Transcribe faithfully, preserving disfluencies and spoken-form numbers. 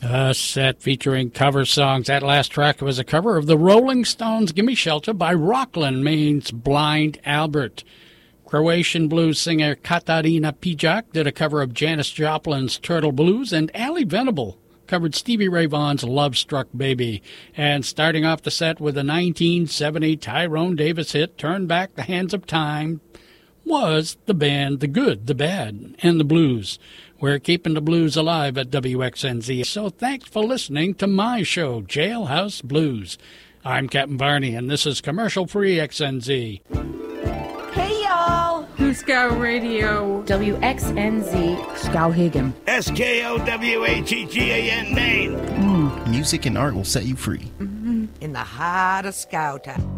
A set featuring cover songs. That last track was a cover of the Rolling Stones' Gimme Shelter by Rockland, Maine's Blind Albert. Croatian blues singer Katarina Pijak did a cover of Janis Joplin's Turtle Blues, and Ali Venable covered Stevie Ray Vaughan's Love Struck Baby. And starting off the set with a nineteen seventy Tyrone Davis hit, Turn Back the Hands of Time, was the band The Good, The Bad, and The Blues. We're keeping the blues alive at W X N Z. So thanks for listening to my show, Jailhouse Blues. I'm Captain Barney, and this is commercial-free X N Z. Hey, y'all! Scout Radio. W X N Z. Skowhegan. S K O W H E G A N, Maine. Mm. Music and art will set you free. Mm-hmm. In the heart of Skowtown.